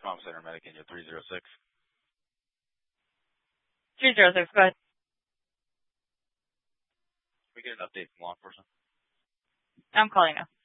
Trauma Center Medic in your 306. 306, go ahead. Can we get an update from law enforcement? I'm calling now.